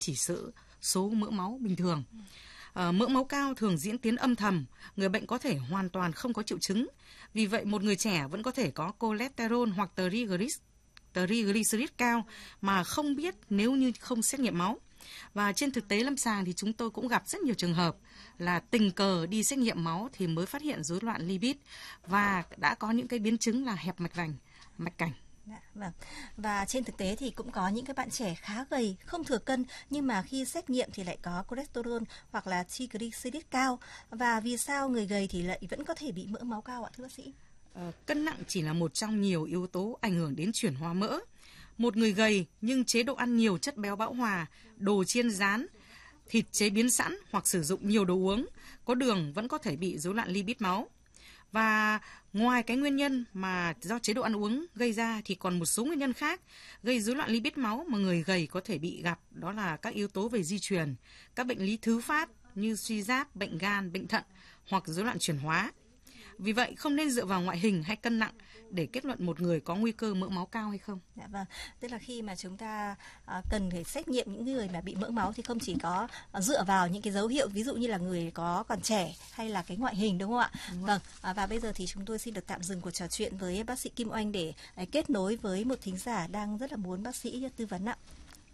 chỉ số mỡ máu bình thường. Mỡ máu cao thường diễn tiến âm thầm, người bệnh có thể hoàn toàn không có triệu chứng. Vì vậy, một người trẻ vẫn có thể có cholesterol hoặc triglycerid cao mà không biết nếu như không xét nghiệm máu. Và trên thực tế lâm sàng thì chúng tôi cũng gặp rất nhiều trường hợp là tình cờ đi xét nghiệm máu thì mới phát hiện rối loạn lipid và đã có những cái biến chứng là hẹp mạch cảnh. Vâng. Và trên thực tế thì cũng có những các bạn trẻ khá gầy, không thừa cân nhưng mà khi xét nghiệm thì lại có cholesterol hoặc là triglycerid cao. Và vì sao người gầy thì lại vẫn có thể bị mỡ máu cao ạ thưa bác sĩ? Cân nặng chỉ là một trong nhiều yếu tố ảnh hưởng đến chuyển hóa mỡ. Một người gầy nhưng chế độ ăn nhiều chất béo bão hòa, đồ chiên rán, thịt chế biến sẵn hoặc sử dụng nhiều đồ uống có đường vẫn có thể bị rối loạn lipid máu. Và ngoài cái nguyên nhân mà do chế độ ăn uống gây ra thì còn một số nguyên nhân khác gây rối loạn lipid máu mà người gầy có thể bị gặp, đó là các yếu tố về di truyền, các bệnh lý thứ phát như suy giáp, bệnh gan, bệnh thận hoặc rối loạn chuyển hóa. Vì vậy không nên dựa vào ngoại hình hay cân nặng để kết luận một người có nguy cơ mỡ máu cao hay không. Dạ vâng, tức là khi mà chúng ta cần phải xét nghiệm những người mà bị mỡ máu thì không chỉ có dựa vào những cái dấu hiệu ví dụ như là người còn trẻ hay là cái ngoại hình đúng không ạ? Vâng, và bây giờ thì chúng tôi xin được tạm dừng cuộc trò chuyện với bác sĩ Kim Oanh để kết nối với một thính giả đang rất là muốn bác sĩ tư vấn ạ.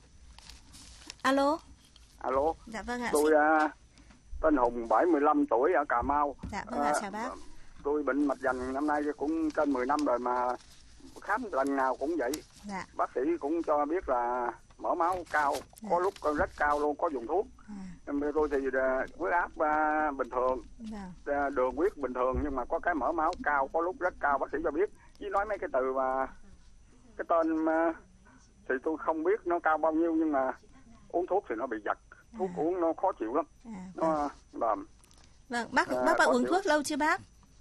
Alo. Alo. Dạ vâng ạ. Tôi tên Hùng, 75 tuổi ở Cà Mau. Dạ vâng ạ, chào bác. Tôi bệnh mạch dành năm nay cũng trên 10 năm rồi mà khám lần nào cũng vậy. Dạ. Bác sĩ cũng cho biết là mỡ máu cao, dạ. có lúc rất cao luôn, có dùng thuốc. Tôi thì huyết áp bình thường, dạ. Đường huyết bình thường nhưng mà có cái mỡ máu cao, có lúc rất cao, bác sĩ cho biết. Chỉ nói mấy cái từ mà cái tên thì tôi không biết nó cao bao nhiêu nhưng mà uống thuốc thì nó bị giật, thuốc uống nó khó chịu lắm. Nó làm. Vâng, bác uống thuốc lâu chưa bác?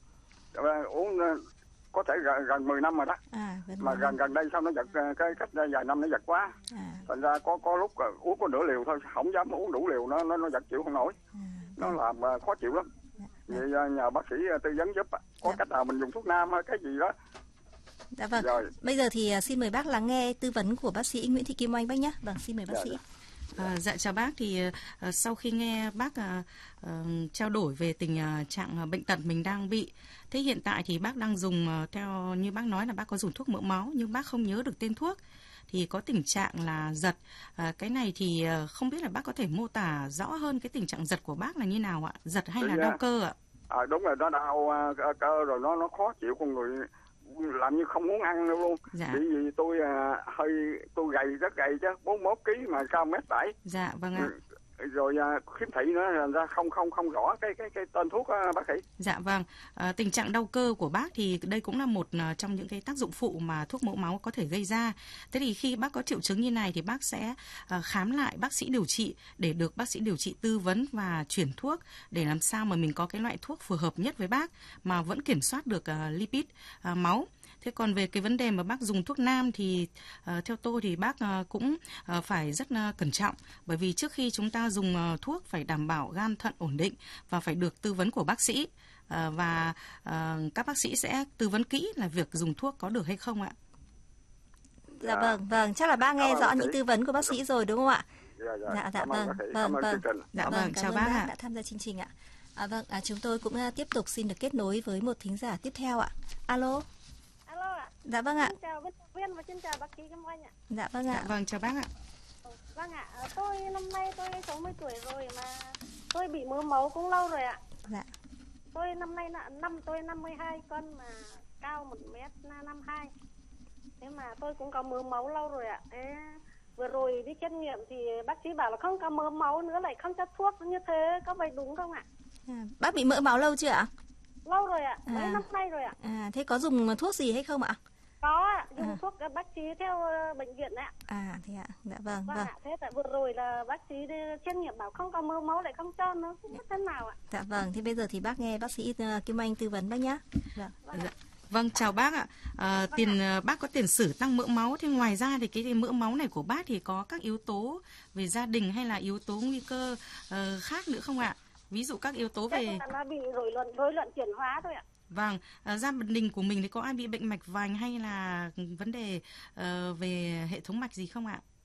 Uống có thể gần 10 năm rồi đó. Mà gần đây sao nó giật, cái cách vài năm nó giật quá. Thành ra có lúc uống có nửa liều thôi, không dám uống đủ liều, nó giật chịu không nổi. Nó làm khó chịu lắm. Vậy nhờ bác sĩ tư vấn giúp, có cách nào mình dùng thuốc nam hay cái gì đó. Dạ vâng. Rồi. Bây giờ thì xin mời bác lắng nghe tư vấn của bác sĩ Nguyễn Thị Kim Oanh bác nhé. Vâng, xin mời bác sĩ. Dạ chào bác, thì sau khi nghe bác trao đổi về tình trạng bệnh tật mình đang bị, thế hiện tại thì bác đang dùng theo như bác nói là bác có dùng thuốc mỡ máu nhưng bác không nhớ được tên thuốc, thì có tình trạng là giật. Cái này thì không biết là bác có thể mô tả rõ hơn cái tình trạng giật của bác là như nào ạ? Giật hay là đau cơ ạ? Đúng rồi, nó đau cơ rồi nó khó chịu, con người làm như không muốn ăn đâu luôn. Dạ. Vì tôi tôi gầy, rất gầy chứ, 41 kg mà cao 1m7. Dạ vâng ạ. Rồi khiếm thị nữa, ra không rõ cái tên thuốc bác sĩ. Dạ vâng. Tình trạng đau cơ của bác thì đây cũng là một trong những cái tác dụng phụ mà thuốc mỡ máu có thể gây ra. Thế thì khi bác có triệu chứng như này thì bác sẽ khám lại bác sĩ điều trị để được bác sĩ điều trị tư vấn và chuyển thuốc để làm sao mà mình có cái loại thuốc phù hợp nhất với bác mà vẫn kiểm soát được lipid máu. Thế còn về cái vấn đề mà bác dùng thuốc nam thì theo tôi thì bác cũng phải rất cẩn trọng, bởi vì trước khi chúng ta dùng thuốc phải đảm bảo gan thận ổn định và phải được tư vấn của bác sĩ, và các bác sĩ sẽ tư vấn kỹ là việc dùng thuốc có được hay không ạ. Dạ vâng, chắc là bác nghe rõ những tư vấn của bác sĩ rồi đúng không ạ? Dạ vâng, chào bác đã tham gia chương trình ạ. Chúng tôi cũng tiếp tục xin được kết nối với một thính giả tiếp theo ạ. Alo. Alo ạ. Dạ vâng ạ. Xin chào biên tập viên và xin chào bác sĩ Kim Oanh ạ. Dạ vâng ạ. Dạ vâng, chào bác ạ. Vâng ạ, tôi năm nay tôi 60 tuổi rồi mà tôi bị mỡ máu cũng lâu rồi ạ. Dạ. Tôi năm nay tôi 52 cân mà cao 1m52. Thế mà tôi cũng có mỡ máu lâu rồi ạ. Vừa rồi đi xét nghiệm thì bác sĩ bảo là không có mỡ máu nữa, lại không cho thuốc, như thế có phải đúng không ạ? Bác bị mỡ máu lâu chưa ạ? Lâu rồi ạ, mấy năm nay rồi ạ. Thế có dùng thuốc gì hay không ạ? Có ạ, dùng thuốc bác sĩ theo bệnh viện ạ. Thế ạ, dạ vâng. Vâng ạ, thế tại vừa rồi là bác sĩ đi xét nghiệm bảo không có mỡ máu lại không cho, nó không biết thế nào ạ. Dạ vâng, thế bây giờ thì bác nghe bác sĩ Kim Anh tư vấn bác nhé. Vâng, chào bác ạ. Bác có tiền sử tăng mỡ máu, thế ngoài ra thì cái mỡ máu này của bác thì có các yếu tố về gia đình hay là yếu tố nguy cơ khác nữa không ạ? Ví dụ các yếu tố về... Nó bị rối loạn chuyển hóa thôi ạ. Vâng, gia đình của mình thì có ai bị bệnh mạch vành hay là vấn đề về hệ thống mạch gì không ạ?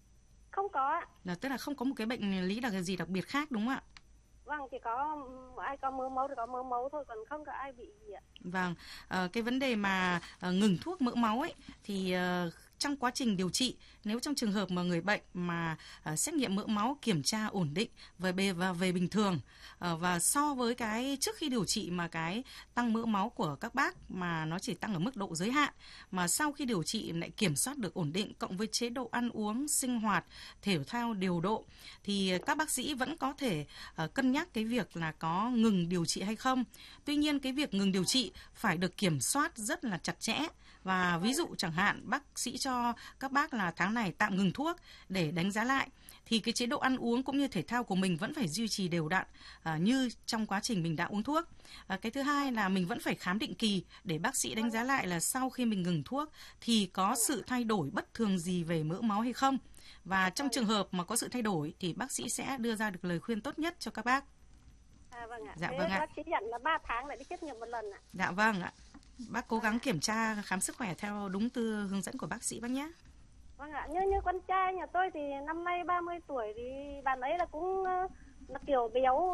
Không có ạ. Là tức là không có một cái bệnh lý gì đặc biệt khác đúng không ạ? Vâng, chỉ có ai có mỡ máu thì có mỡ máu thôi, còn không có ai bị gì ạ. Vâng, cái vấn đề mà ngừng thuốc mỡ máu ấy thì trong quá trình điều trị, nếu trong trường hợp mà người bệnh mà xét nghiệm mỡ máu kiểm tra ổn định về bình thường, và so với cái trước khi điều trị mà cái tăng mỡ máu của các bác mà nó chỉ tăng ở mức độ giới hạn, mà sau khi điều trị lại kiểm soát được ổn định cộng với chế độ ăn uống, sinh hoạt, thể thao điều độ, thì các bác sĩ vẫn có thể cân nhắc cái việc là có ngừng điều trị hay không. Tuy nhiên cái việc ngừng điều trị phải được kiểm soát rất là chặt chẽ. Và ví dụ chẳng hạn bác sĩ cho các bác là tháng này tạm ngừng thuốc để đánh giá lại, thì cái chế độ ăn uống cũng như thể thao của mình vẫn phải duy trì đều đặn như trong quá trình mình đã uống thuốc. Cái thứ hai là mình vẫn phải khám định kỳ để bác sĩ đánh giá lại là sau khi mình ngừng thuốc thì có sự thay đổi bất thường gì về mỡ máu hay không. Và trong trường hợp mà có sự thay đổi thì bác sĩ sẽ đưa ra được lời khuyên tốt nhất cho các bác. Vâng ạ. Dạ Thế vâng ạ. bác sĩ dặn là 3 tháng lại đi xét nghiệm một lần ạ. Dạ vâng ạ. Bác cố gắng kiểm tra khám sức khỏe theo đúng tư hướng dẫn của bác sĩ bác nhé. Vâng ạ, như con trai nhà tôi thì năm nay 30 tuổi thì bạn ấy là cũng là kiểu béo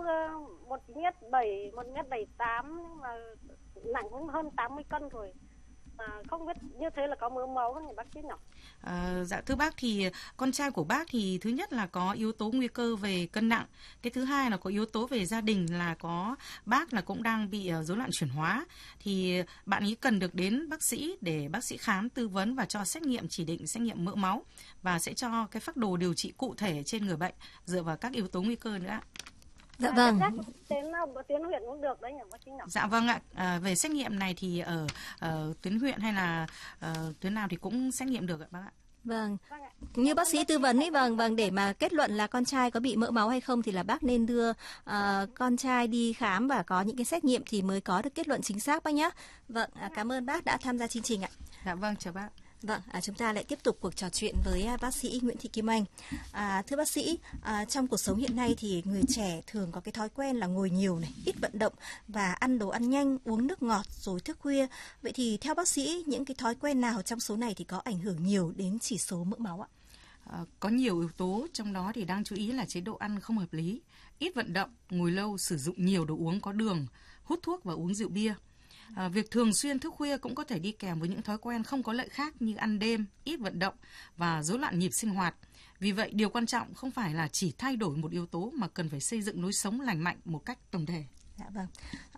1m7, 1m78 nhưng mà nặng cũng hơn 80 cân rồi. Không biết như thế là có mỡ máu không nhỉ bác sĩ nhỉ? Dạ thưa bác, thì con trai của bác thì thứ nhất là có yếu tố nguy cơ về cân nặng, cái thứ hai là có yếu tố về gia đình là có bác là cũng đang bị rối loạn chuyển hóa, thì bạn ấy cần được đến bác sĩ để bác sĩ khám tư vấn và cho xét nghiệm, chỉ định xét nghiệm mỡ máu và sẽ cho cái phác đồ điều trị cụ thể trên người bệnh dựa vào các yếu tố nguy cơ nữa. Dạ vâng. Tuyến huyện cũng được đấy nhỉ bác sĩ nhỉ? Dạ vâng ạ. Về xét nghiệm này thì ở tuyến huyện hay là tuyến nào thì cũng xét nghiệm được ạ bác ạ. Vâng. Như bác sĩ tư vấn ấy, vâng, để mà kết luận là con trai có bị mỡ máu hay không thì là bác nên đưa con trai đi khám và có những cái xét nghiệm thì mới có được kết luận chính xác bác nhé. Vâng, cảm ơn bác đã tham gia chương trình ạ. Dạ vâng, chào bác. Vâng, chúng ta lại tiếp tục cuộc trò chuyện với bác sĩ Nguyễn Thị Kim Anh. Thưa bác sĩ, trong cuộc sống hiện nay thì người trẻ thường có cái thói quen là ngồi nhiều này, ít vận động và ăn đồ ăn nhanh, uống nước ngọt rồi thức khuya. Vậy thì theo bác sĩ, những cái thói quen nào trong số này thì có ảnh hưởng nhiều đến chỉ số mỡ máu ạ? Có nhiều yếu tố, trong đó thì đáng chú ý là chế độ ăn không hợp lý, ít vận động, ngồi lâu, sử dụng nhiều đồ uống có đường, hút thuốc và uống rượu bia. Việc thường xuyên thức khuya cũng có thể đi kèm với những thói quen không có lợi khác như ăn đêm, ít vận động và rối loạn nhịp sinh hoạt. Vì vậy, điều quan trọng không phải là chỉ thay đổi một yếu tố mà cần phải xây dựng lối sống lành mạnh một cách tổng thể. Dạ vâng.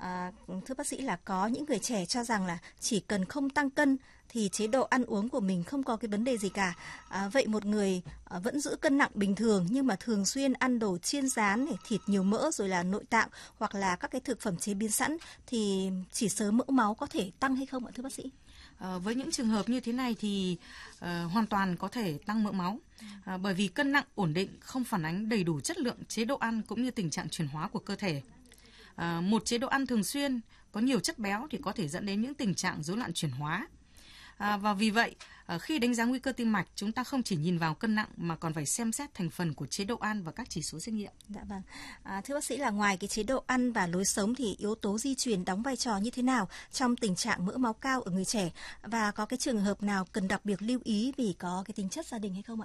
Thưa bác sĩ, là có những người trẻ cho rằng là chỉ cần không tăng cân thì chế độ ăn uống của mình không có cái vấn đề gì cả. Vậy một người vẫn giữ cân nặng bình thường nhưng mà thường xuyên ăn đồ chiên rán này, thịt nhiều mỡ rồi là nội tạng hoặc là các cái thực phẩm chế biến sẵn thì chỉ số mỡ máu có thể tăng hay không ạ thưa bác sĩ? Với những trường hợp như thế này thì hoàn toàn có thể tăng mỡ máu, bởi vì cân nặng ổn định không phản ánh đầy đủ chất lượng chế độ ăn cũng như tình trạng chuyển hóa của cơ thể. Một chế độ ăn thường xuyên có nhiều chất béo thì có thể dẫn đến những tình trạng rối loạn chuyển hóa. Và vì vậy, khi đánh giá nguy cơ tim mạch, chúng ta không chỉ nhìn vào cân nặng mà còn phải xem xét thành phần của chế độ ăn và các chỉ số xét nghiệm. Dạ vâng. Thưa bác sĩ, là ngoài cái chế độ ăn và lối sống thì yếu tố di truyền đóng vai trò như thế nào trong tình trạng mỡ máu cao ở người trẻ, và có cái trường hợp nào cần đặc biệt lưu ý vì có cái tính chất gia đình hay không ạ?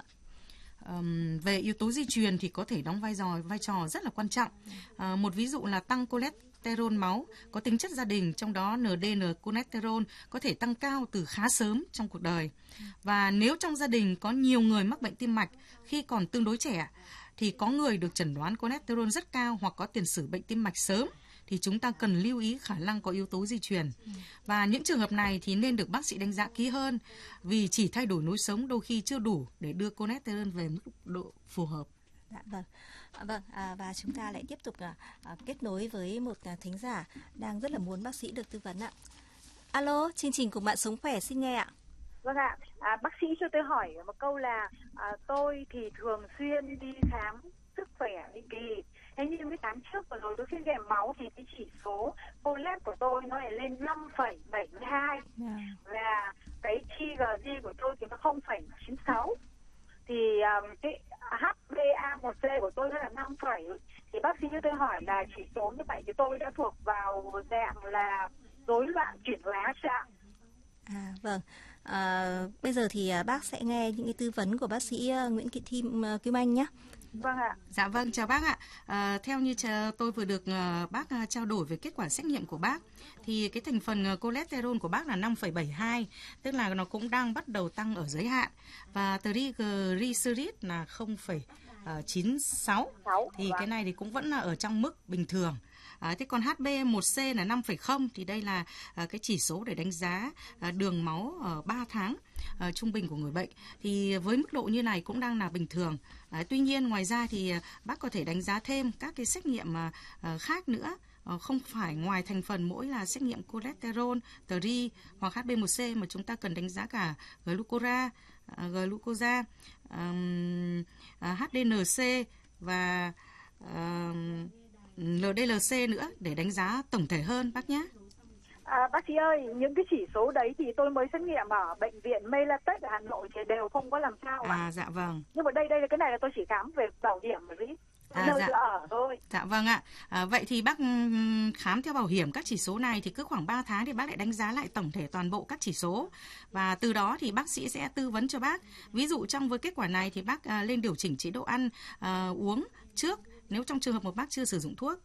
Về yếu tố di truyền thì có thể đóng vai trò rất là quan trọng. Một ví dụ là tăng cholesterol máu có tính chất gia đình, trong đó LDL cholesterol có thể tăng cao từ khá sớm trong cuộc đời. Và nếu trong gia đình có nhiều người mắc bệnh tim mạch khi còn tương đối trẻ thì có người được chẩn đoán cholesterol rất cao hoặc có tiền sử bệnh tim mạch sớm thì chúng ta cần lưu ý khả năng có yếu tố di truyền. Và những trường hợp này thì nên được bác sĩ đánh giá kỹ hơn, vì chỉ thay đổi lối sống đôi khi chưa đủ để đưa cholesterol về mức độ phù hợp. Dạ vâng. Và chúng ta lại tiếp tục kết nối với một thính giả đang rất là muốn bác sĩ được tư vấn ạ. Alo, chương trình Cùng Bạn Sống Khỏe, xin nghe ạ. Vâng ạ, bác sĩ cho tôi hỏi một câu là tôi thì thường xuyên đi khám sức khỏe định kỳ. Thế nhưng cái tháng trước vừa rồi tôi xét nghiệm máu thì cái chỉ số cholesterol của tôi nó lại lên 5,72 và cái TGG của tôi thì nó 0,96. Thì cái HbA1c của tôi nó là 5, thì bác sĩ cho tôi hỏi là chỉ số như vậy thì tôi đã thuộc vào dạng là rối loạn chuyển hóa sao? Vâng. Bây giờ thì bác sẽ nghe những cái tư vấn của bác sĩ Nguyễn Thị Kim Anh nhé. Vâng ạ. Dạ vâng, chào bác ạ. Theo như tôi vừa được bác trao đổi về kết quả xét nghiệm của bác, thì cái thành phần cholesterol của bác là 5,72, tức là nó cũng đang bắt đầu tăng ở giới hạn. Và triglycerid là 0,96, thì cái này thì cũng vẫn là ở trong mức bình thường. Thế còn HbA1c là 5,0 thì đây là cái chỉ số để đánh giá đường máu ở 3 tháng trung bình của người bệnh. Thì với mức độ như này cũng đang là bình thường. Tuy nhiên ngoài ra thì bác có thể đánh giá thêm các cái xét nghiệm khác nữa. Không phải ngoài thành phần mỗi là xét nghiệm cholesterol, tri hoặc HbA1c mà chúng ta cần đánh giá cả glucosa, HDNC và LDLC nữa để đánh giá tổng thể hơn bác nhé. Bác sĩ ơi, những cái chỉ số đấy thì tôi mới xét nghiệm ở bệnh viện Melatech ở Hà Nội thì đều không có làm sao ạ. Dạ vâng. Nhưng mà đây cái này là tôi chỉ khám về bảo hiểm mà gì? Nơi dạ. ở thôi. Dạ vâng ạ. Vậy thì bác khám theo bảo hiểm các chỉ số này thì cứ khoảng 3 tháng thì bác lại đánh giá lại tổng thể toàn bộ các chỉ số. Và từ đó thì bác sĩ sẽ tư vấn cho bác. Ví dụ trong với kết quả này thì bác lên điều chỉnh chế độ ăn, uống trước nếu trong trường hợp một bác chưa sử dụng thuốc.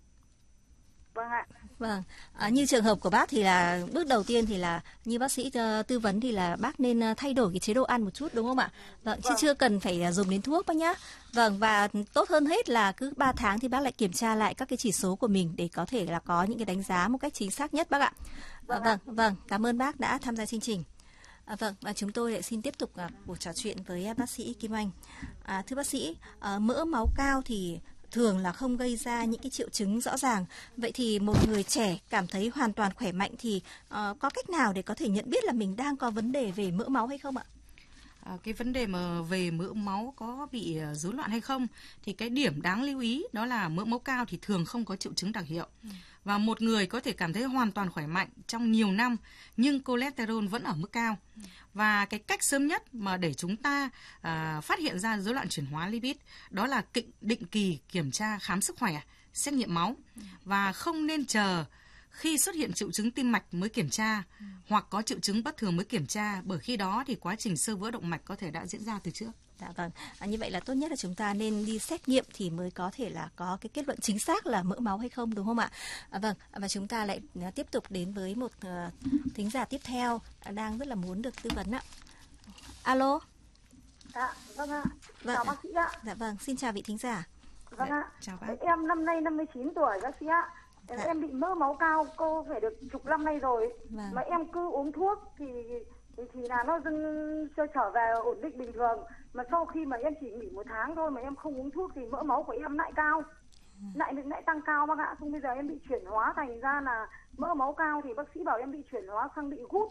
Vâng ạ. Vâng, như trường hợp của bác thì là bước đầu tiên thì là như bác sĩ tư vấn thì là bác nên thay đổi cái chế độ ăn một chút đúng không ạ? Vâng, chứ chưa cần phải dùng đến thuốc bác nhá. Vâng, và tốt hơn hết là cứ 3 tháng thì bác lại kiểm tra lại các cái chỉ số của mình để có thể là có những cái đánh giá một cách chính xác nhất bác ạ. Vâng, cảm ơn bác đã tham gia chương trình. Vâng, và chúng tôi lại xin tiếp tục cuộc trò chuyện với bác sĩ Kim Anh. Thưa bác sĩ, mỡ máu cao thì thường là không gây ra những cái triệu chứng rõ ràng. Vậy thì một người trẻ cảm thấy hoàn toàn khỏe mạnh thì có cách nào để có thể nhận biết là mình đang có vấn đề về mỡ máu hay không ạ? Cái vấn đề mà về mỡ máu có bị rối loạn hay không thì cái điểm đáng lưu ý đó là mỡ máu cao thì thường không có triệu chứng đặc hiệu. Và một người có thể cảm thấy hoàn toàn khỏe mạnh trong nhiều năm nhưng cholesterol vẫn ở mức cao. Và cái cách sớm nhất mà để chúng ta phát hiện ra rối loạn chuyển hóa lipid đó là định kỳ kiểm tra khám sức khỏe, xét nghiệm máu và không nên chờ khi xuất hiện triệu chứng tim mạch mới kiểm tra hoặc có triệu chứng bất thường mới kiểm tra, bởi khi đó thì quá trình xơ vữa động mạch có thể đã diễn ra từ trước. Dạ vâng, như vậy là tốt nhất là chúng ta nên đi xét nghiệm thì mới có thể là có cái kết luận chính xác là mỡ máu hay không, đúng không ạ? Vâng, và chúng ta lại tiếp tục đến với một thính giả tiếp theo đang rất là muốn được tư vấn ạ. Alo. Dạ, vâng ạ. Vâng. Chào bác sĩ ạ. Dạ vâng, xin chào vị thính giả. Vâng ạ. Chào bác. Em năm nay 59 tuổi bác sĩ ạ. Dạ. Em bị mỡ máu cao, cô phải được chục năm nay rồi. Vâng. Mà em cứ uống thuốc thì là nó dưng trở về ổn định bình thường. Mà sau khi mà em chỉ nghỉ 1 tháng thôi mà em không uống thuốc thì mỡ máu của em lại cao. Lại tăng cao bác ạ. Xong bây giờ em bị chuyển hóa thành ra là mỡ máu cao thì bác sĩ bảo em bị chuyển hóa sang bị gút.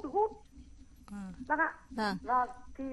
Bác ạ. Vâng. Vâng. Thì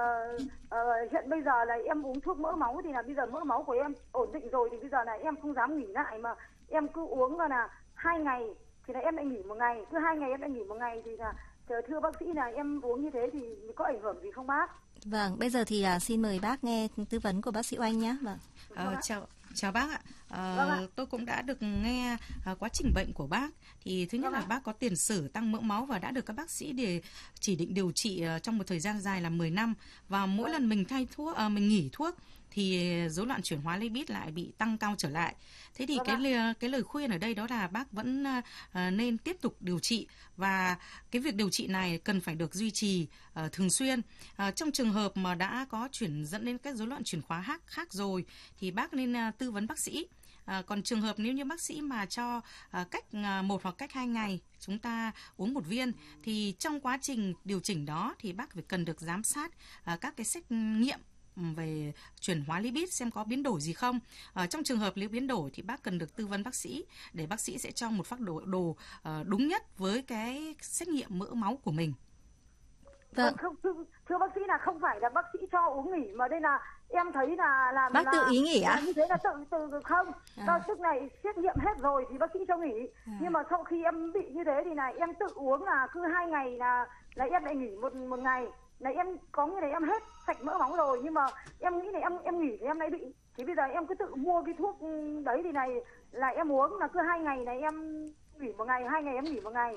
hiện bây giờ là em uống thuốc mỡ máu thì là bây giờ mỡ máu của em ổn định rồi thì bây giờ là em không dám nghỉ lại mà em cứ uống là 2 ngày thì là em lại nghỉ 1 ngày, cứ 2 ngày em lại nghỉ 1 ngày thì là thưa bác sĩ là em uống như thế thì có ảnh hưởng gì không bác? Vâng, bây giờ thì xin mời bác nghe tư vấn của bác sĩ Oanh nhé. Vâng. Chào bác ạ. Tôi cũng đã được nghe quá trình bệnh của bác. Thì thứ nhất là bác có tiền sử tăng mỡ máu và đã được các bác sĩ chỉ định điều trị trong một thời gian dài là 10 năm. Và mỗi lần mình mình nghỉ thuốc thì rối loạn chuyển hóa lipid lại bị tăng cao trở lại. Thế thì cái lời khuyên ở đây đó là bác vẫn nên tiếp tục điều trị và cái việc điều trị này cần phải được duy trì thường xuyên. Trong trường hợp mà đã có dẫn đến các rối loạn chuyển hóa khác rồi thì bác nên tư vấn bác sĩ. Còn trường hợp nếu như bác sĩ mà cho cách 1 hoặc cách 2 ngày chúng ta uống 1 viên thì trong quá trình điều chỉnh đó thì bác phải cần được giám sát các cái xét nghiệm về chuyển hóa lipid xem có biến đổi gì không. Trong trường hợp nếu biến đổi thì bác cần được tư vấn bác sĩ để bác sĩ sẽ cho một phác đồ đúng nhất với cái xét nghiệm mỡ máu của mình. Vâng. Thưa bác sĩ là không phải là bác sĩ cho uống nghỉ mà đây là em thấy là bác tự ý nghỉ ạ? Như thế là tự không. Tức này xét nghiệm hết rồi thì bác sĩ cho nghỉ. Nhưng mà sau khi em bị như thế thì là em tự uống là cứ 2 ngày là em lại nghỉ một ngày. Là em có như này em hết sạch mỡ máu rồi nhưng mà em nghĩ là em nghỉ thì em lại bị. Thì bây giờ em cứ tự mua cái thuốc đấy thì này là em uống là cứ 2 ngày này em nghỉ 1 ngày, 2 ngày em nghỉ 1 ngày.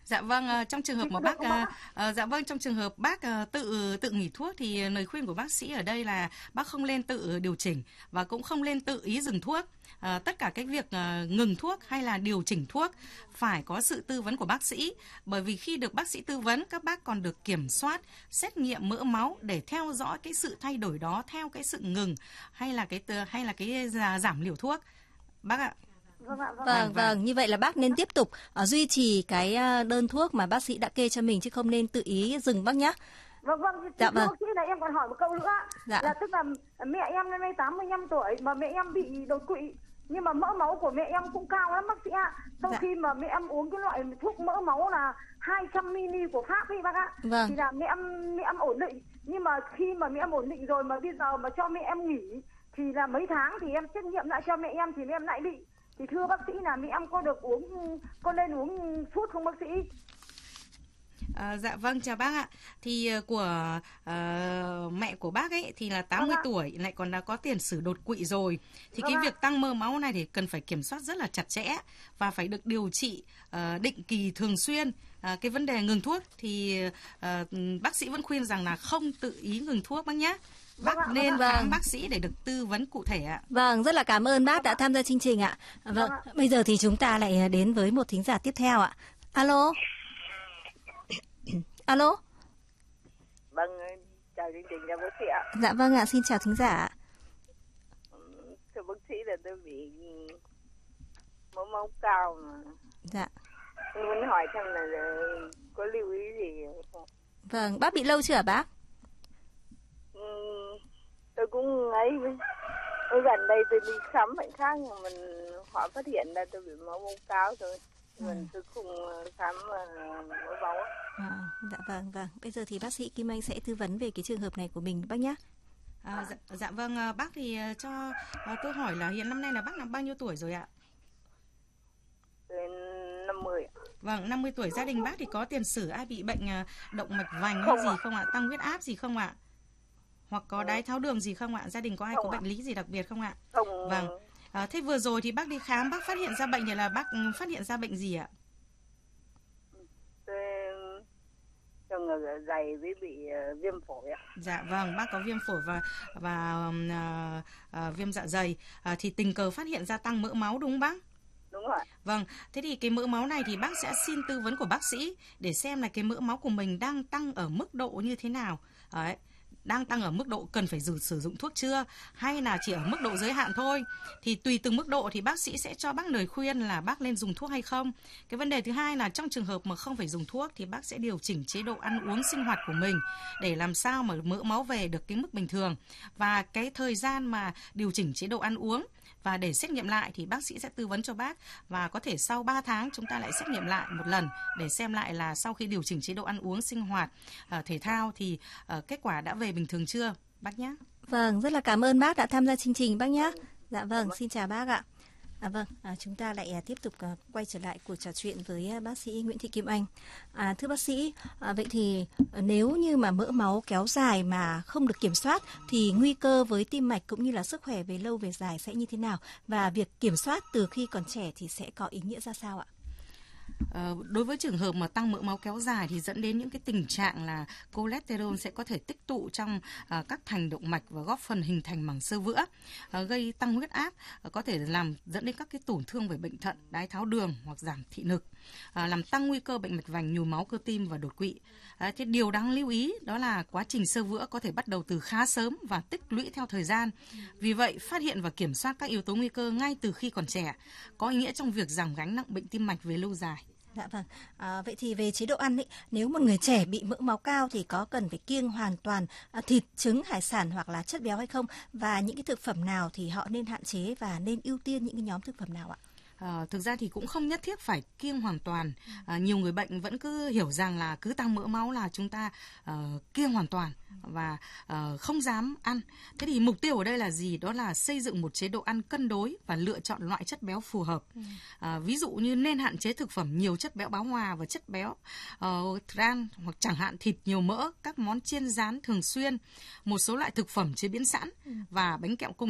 Dạ vâng, trong trường hợp mà trong trường hợp bác tự nghỉ thuốc thì lời khuyên của bác sĩ ở đây là bác không nên tự điều chỉnh và cũng không nên tự ý dừng thuốc. Tất cả cái việc ngừng thuốc hay là điều chỉnh thuốc phải có sự tư vấn của bác sĩ, bởi vì khi được bác sĩ tư vấn, các bác còn được kiểm soát, xét nghiệm mỡ máu để theo dõi cái sự thay đổi đó theo cái sự ngừng hay là cái giảm liều thuốc. Bác ạ. Vâng, như vậy là bác nên tiếp tục duy trì cái đơn thuốc mà bác sĩ đã kê cho mình chứ không nên tự ý dừng bác nhé. Vâng, dạ vâng. Bác sĩ này em còn hỏi một câu nữa. Dạ. Là tức là mẹ em năm nay 85 tuổi mà mẹ em bị đột quỵ, nhưng mà mỡ máu của mẹ em cũng cao lắm bác sĩ ạ. Sau khi mà mẹ em uống cái loại thuốc mỡ máu là 200 ml của Pháp ấy bác ạ. Vâng. Thì là mẹ em ổn định, nhưng mà khi mà mẹ em ổn định rồi mà bây giờ mà cho mẹ em nghỉ thì là mấy tháng thì em xét nghiệm lại cho mẹ em thì mẹ em lại bị. Thì thưa bác sĩ là mẹ em có nên uống thuốc không bác sĩ? Dạ vâng, chào bác ạ. Thì của mẹ của bác ấy thì là 80 tuổi, lại còn đã có tiền sử đột quỵ rồi. Thì cái việc tăng mỡ máu này thì cần phải kiểm soát rất là chặt chẽ và phải được điều trị định kỳ thường xuyên. Cái vấn đề ngừng thuốc thì bác sĩ vẫn khuyên rằng là không tự ý ngừng thuốc bác nhé. Bác nên khám bác sĩ để được tư vấn cụ thể ạ. Vâng, rất là cảm ơn bác đã tham gia chương trình ạ. Vâng, bây giờ thì chúng ta lại đến với một thính giả tiếp theo ạ. Alo. Alo. Vâng, chào chương trình, chào bác sĩ ạ. Dạ vâng ạ, xin chào thính giả. Thưa bác sĩ là tôi bị mỡ máu cao mà. Dạ. Tôi muốn hỏi xem là có lưu ý gì không? Vâng, bác bị lâu chưa hả bác? Tôi cũng ấy, gần đây tôi đi khám bệnh khác nhưng mình họ phát hiện ra tôi bị mỡ máu cao rồi. Mình tôi không khám mỡ máu. Dạ vâng. Bây giờ thì bác sĩ Kim Anh sẽ tư vấn về cái trường hợp này của mình bác nhé. Dạ vâng, bác thì cho tôi hỏi là hiện năm nay là bác là bao nhiêu tuổi rồi ạ? Đến 50 ạ. Vâng, 50 tuổi. Gia đình bác thì có tiền sử ai bị bệnh động mạch vành hay gì không ạ? Tăng huyết áp gì không ạ? Hoặc có đái tháo đường gì không ạ? Gia đình có ai có bệnh lý gì đặc biệt không ạ? Không. Vâng. Thế vừa rồi thì bác đi khám, bác phát hiện ra bệnh thì là bác phát hiện ra bệnh gì ạ? Trong dày với bị viêm phổi ạ. Dạ vâng, bác có viêm phổi và viêm dạ dày. Thì tình cờ phát hiện ra tăng mỡ máu đúng không bác? Đúng rồi. Vâng, thế thì cái mỡ máu này thì bác sẽ xin tư vấn của bác sĩ để xem là cái mỡ máu của mình đang tăng ở mức độ như thế nào. Đấy. Đang tăng ở mức độ cần phải sử dụng thuốc chưa hay là chỉ ở mức độ giới hạn thôi. Thì tùy từng mức độ thì bác sĩ sẽ cho bác lời khuyên là bác nên dùng thuốc hay không. Cái vấn đề thứ hai là trong trường hợp mà không phải dùng thuốc thì bác sẽ điều chỉnh chế độ ăn uống sinh hoạt của mình để làm sao mà mỡ máu về được cái mức bình thường. Và cái thời gian mà điều chỉnh chế độ ăn uống và để xét nghiệm lại thì bác sĩ sẽ tư vấn cho bác, và có thể sau 3 tháng chúng ta lại xét nghiệm lại một lần để xem lại là sau khi điều chỉnh chế độ ăn uống sinh hoạt thể thao thì kết quả đã về bình thường chưa bác nhé. Vâng, rất là cảm ơn bác đã tham gia chương trình bác nhé. Dạ vâng, xin chào bác ạ. Chúng ta lại tiếp tục quay trở lại cuộc trò chuyện với bác sĩ Nguyễn Thị Kim Anh. Thưa bác sĩ, vậy thì nếu như mà mỡ máu kéo dài mà không được kiểm soát thì nguy cơ với tim mạch cũng như là sức khỏe về lâu về dài sẽ như thế nào? Và việc kiểm soát từ khi còn trẻ thì sẽ có ý nghĩa ra sao ạ? Đối với trường hợp mà tăng mỡ máu kéo dài thì dẫn đến những cái tình trạng là cholesterol sẽ có thể tích tụ trong các thành động mạch và góp phần hình thành màng xơ vữa, gây tăng huyết áp, có thể dẫn đến các cái tổn thương về bệnh thận, đái tháo đường hoặc giảm thị lực, làm tăng nguy cơ bệnh mạch vành, nhồi máu cơ tim và đột quỵ. Thế điều đáng lưu ý đó là quá trình xơ vữa có thể bắt đầu từ khá sớm và tích lũy theo thời gian. Vì vậy, phát hiện và kiểm soát các yếu tố nguy cơ ngay từ khi còn trẻ có ý nghĩa trong việc giảm gánh nặng bệnh tim mạch về lâu dài. Dạ vâng. Vậy thì về chế độ ăn nếu một người trẻ bị mỡ máu cao thì có cần phải kiêng hoàn toàn thịt, trứng, hải sản hoặc là chất béo hay không? Và những cái thực phẩm nào thì họ nên hạn chế và nên ưu tiên những cái nhóm thực phẩm nào ạ? Thực ra thì cũng không nhất thiết phải kiêng hoàn toàn. Nhiều người bệnh vẫn cứ hiểu rằng là cứ tăng mỡ máu là chúng ta kiêng hoàn toàn và không dám ăn. Thế thì mục tiêu ở đây là gì? Đó là xây dựng một chế độ ăn cân đối và lựa chọn loại chất béo phù hợp. Ví dụ như nên hạn chế thực phẩm nhiều chất béo bão hòa và chất béo trans, hoặc chẳng hạn thịt nhiều mỡ, các món chiên rán thường xuyên, một số loại thực phẩm chế biến sẵn và bánh kẹo công nghiệp.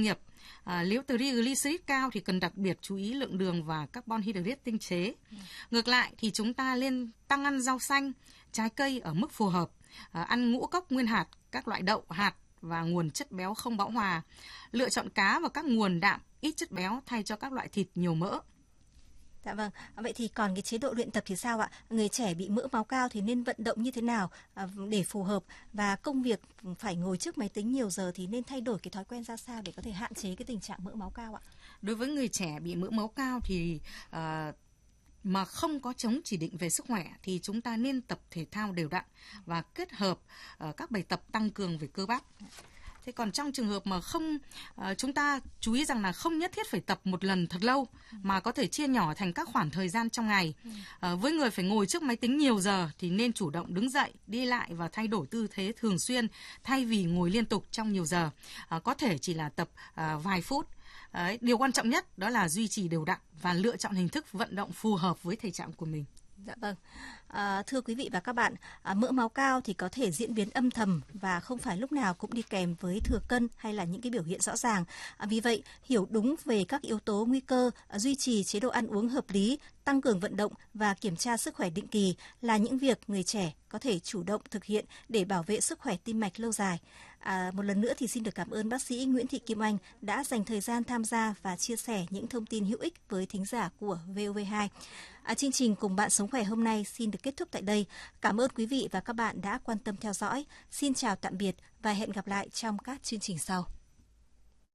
Nếu triglycerid cao thì cần đặc biệt chú ý lượng đường và carbon hydrate tinh chế. Ngược lại thì chúng ta nên tăng ăn rau xanh, trái cây ở mức phù hợp, ăn ngũ cốc nguyên hạt, các loại đậu, hạt và nguồn chất béo không bão hòa. Lựa chọn cá và các nguồn đạm ít chất béo thay cho các loại thịt nhiều mỡ. Dạ vâng, vậy thì còn cái chế độ luyện tập thì sao ạ? Người trẻ bị mỡ máu cao thì nên vận động như thế nào để phù hợp, và công việc phải ngồi trước máy tính nhiều giờ thì nên thay đổi cái thói quen ra sao để có thể hạn chế cái tình trạng mỡ máu cao ạ? Đối với người trẻ bị mỡ máu cao thì mà không có chống chỉ định về sức khỏe thì chúng ta nên tập thể thao đều đặn và kết hợp các bài tập tăng cường về cơ bắp. Thế còn trong trường hợp mà không, chúng ta chú ý rằng là không nhất thiết phải tập một lần thật lâu mà có thể chia nhỏ thành các khoảng thời gian trong ngày. Với người phải ngồi trước máy tính nhiều giờ thì nên chủ động đứng dậy, đi lại và thay đổi tư thế thường xuyên thay vì ngồi liên tục trong nhiều giờ. Có thể chỉ là tập vài phút. Điều quan trọng nhất đó là duy trì đều đặn và lựa chọn hình thức vận động phù hợp với thể trạng của mình. Dạ vâng. Thưa quý vị và các bạn, mỡ máu cao thì có thể diễn biến âm thầm và không phải lúc nào cũng đi kèm với thừa cân hay là những cái biểu hiện rõ ràng. Vì vậy, hiểu đúng về các yếu tố nguy cơ, duy trì chế độ ăn uống hợp lý, tăng cường vận động và kiểm tra sức khỏe định kỳ là những việc người trẻ có thể chủ động thực hiện để bảo vệ sức khỏe tim mạch lâu dài. Một lần nữa thì xin được cảm ơn bác sĩ Nguyễn Thị Kim Anh đã dành thời gian tham gia và chia sẻ những thông tin hữu ích với thính giả của VOV2. Chương trình Cùng Bạn Sống Khỏe hôm nay xin được kết thúc tại đây. Cảm ơn quý vị và các bạn đã quan tâm theo dõi. Xin chào tạm biệt và hẹn gặp lại trong các chương trình sau.